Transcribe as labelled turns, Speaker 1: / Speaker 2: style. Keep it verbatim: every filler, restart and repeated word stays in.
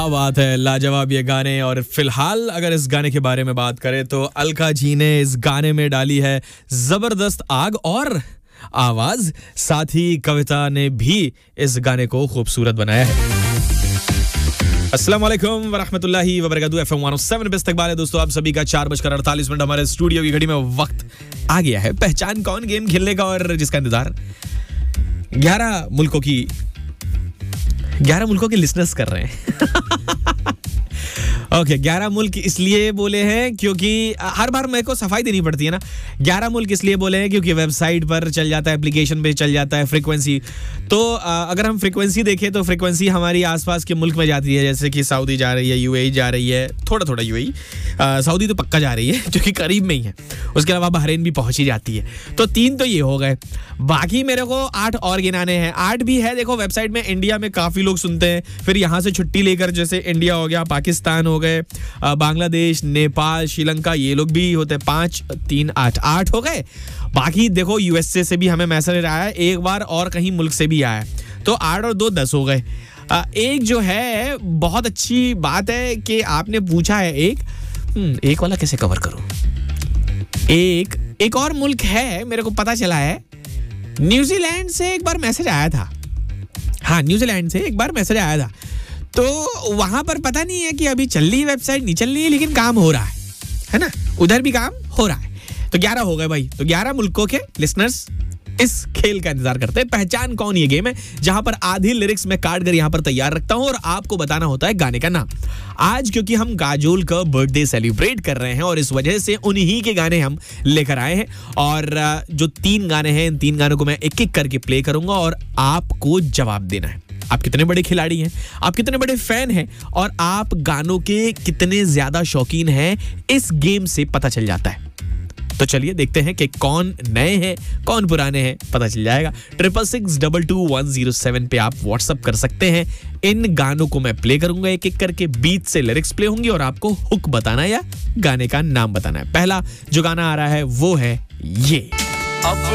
Speaker 1: क्या बात है, लाजवाब ये गाने। और फिलहाल अगर इस गाने के बारे में बात करें तो अलका जी ने इस गाने में डाली है जबरदस्त आग और आवाज, साथ ही कविता ने भी इस गाने को खूबसूरत बनाया है। अस्सलाम वालेकुम वरहमतुल्लाहि वबरकातुहू। एफएम वन ओ सेवन पे इस्तकबाल है दोस्तों आप सभी का। चार बजकर अड़तालीस मिनट हमारे स्टूडियो की घड़ी में वक्त आ गया है पहचान कौन गेम खेलने का, और जिसका इंतजार ग्यारह मुल्कों की ग्यारह मुल्कों के लिसनर्स कर रहे हैं। ओके, ग्यारह मुल्क इसलिए बोले हैं क्योंकि हर बार मेरे को सफाई देनी पड़ती है ना। ग्यारह मुल्क इसलिए बोले हैं क्योंकि वेबसाइट पर चल जाता है, एप्लीकेशन पे चल जाता है फ्रीक्वेंसी। तो अगर हम फ्रीक्वेंसी देखें तो फ्रीक्वेंसी हमारी आसपास के मुल्क में जाती है, जैसे कि सऊदी जा रही है, यूएई जा रही है, थोड़ा थोड़ा यूएई, सऊदी तो पक्का जा रही है जो कि करीब में ही है। उसके अलावा बहरीन भी पहुंच ही जाती है। तो तीन तो ये हो गए, बाकी मेरे को आठ और गिनाने हैं। आठ भी है, देखो वेबसाइट में इंडिया में काफी लोग सुनते हैं, फिर यहाँ से छुट्टी लेकर जैसे इंडिया हो गया, पाकिस्तान हो गए, बांग्लादेश, नेपाल, श्रीलंका, ये लोग भी होते हैं। पांच तीन आठ आठ हो गए। बाकी देखो यूएसए से भी हमें मैसेज आया है एक बार, और कहीं मुल्क से भी आया है, तो आठ और दो दस हो गए। एक जो है बहुत अच्छी बात है कि आपने पूछा है एक एक वाला कैसे कवर करूं। एक एक और मुल्क है, मेरे को पता चला है न्यूजीलैंड से एक बार मैसेज आया था। हाँ, न्यूजीलैंड से एक बार मैसेज आया था। तो वहां पर पता नहीं है कि अभी चल रही है वेबसाइट, नहीं चल रही है, लेकिन काम हो रहा है, है ना, उधर भी काम हो रहा है। तो ग्यारह हो गए भाई। तो ग्यारह मुल्कों के लिसनर्स इस खेल का इंतजार करते हैं। पहचान कौन ये गेम है जहां पर आधी लिरिक्स में काट कर यहां पर तैयार रखता हूं और आपको बताना होता है गाने का नाम। आज क्योंकि हम काजोल का बर्थडे सेलिब्रेट कर रहे हैं और इस वजह से उन्हीं के गाने हम लेकर आए हैं, और जो तीन गाने हैं इन तीन गानों को मैं एक एक करके प्ले करूंगा और आपको जवाब देना है। आप कितने बड़े खिलाड़ी हैं, आप कितने बड़े फैन हैं, और आप गानों के कितने ज्यादा शौकीन हैं, इस गेम से पता चल जाता है। तो चलिए देखते हैं कि कौन नए हैं कौन पुराने हैं, पता चल जाएगा। Triple six double two one zero seven पे आप व्हाट्सअप कर सकते हैं। इन गानों को मैं प्ले करूंगा एक एक करके, बीट से लिरिक्स प्ले होंगी और आपको हुक बताना है या गाने का नाम बताना है। पहला जो गाना आ रहा है वो है ये। अब